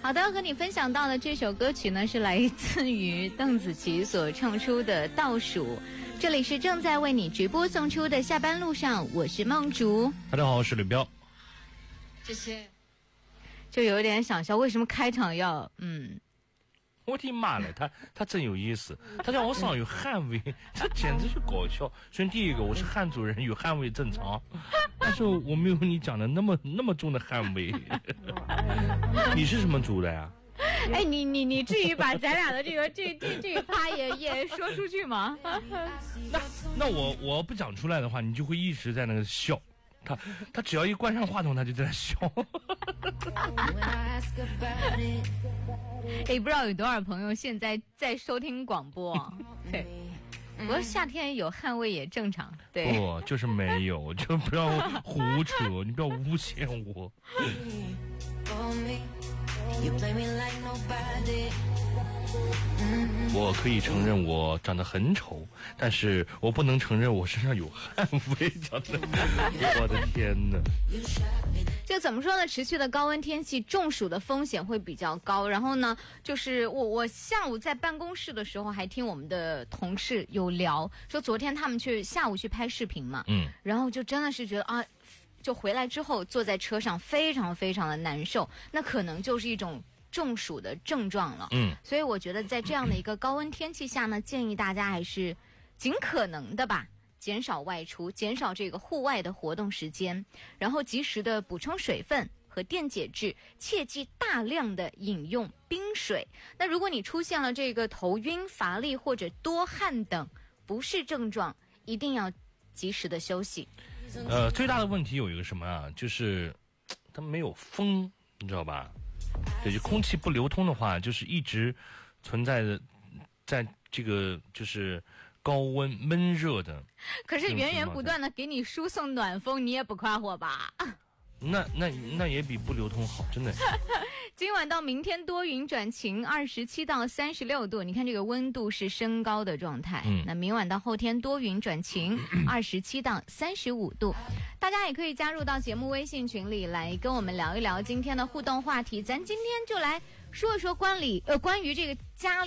好的，和你分享到的这首歌曲呢，是来自于邓紫棋所唱出的《倒数》。这里是正在为你直播送出的下班路上，我是梦竹。 大家好，我是吕彪。 这些就有点想笑，为什么开场要我的妈了，他真有意思，他叫我上有汗味，这简直是搞笑。首先第一个，我是汉族人，有汗味正常，但是我没有你讲的那么重的汗味。你是什么族的呀？ 哎，你至于把咱俩的这一趴也说出去吗？ 那我不讲出来的话，你就会一直在那个笑。他只要一关上话筒，他就在那笑。 哎，不知道有多少朋友现在在收听广播。对，不过夏天有汗味也正常。对， 不就是没有，就不要胡扯，你不要诬陷我。我可以承认我长得很丑，但是我不能承认我身上有汗味。讲的，我的天哪！ 就怎么说呢？持续的高温天气，中暑的风险会比较高。然后呢，就是我下午在办公室的时候，还听我们的同事有聊，说昨天他们下午去拍视频嘛，然后就真的是觉得啊，就回来之后坐在车上非常非常的难受，那可能就是一种中暑的症状了。所以我觉得在这样的一个高温天气下呢，建议大家还是尽可能的吧，减少外出，减少这个户外的活动时间，然后及时的补充水分和电解质，切记大量的饮用冰水。那如果你出现了这个头晕、乏力或者多汗等不适症状，一定要及时的休息。 最大的问题有一个什么啊，就是它没有风，你知道吧？对，就空气不流通的话，就是一直存在的，在这个就是高温闷热的。 可是源源不断的给你输送暖风，你也不快活吧？ 那也比不流通好，真的。 今晚到明天多云转晴，27到36度，你看这个温度是升高的状态。那明晚到后天多云转晴，27到35度。大家也可以加入到节目微信群里来跟我们聊一聊今天的互动话题，咱今天就来说一说关于这个家里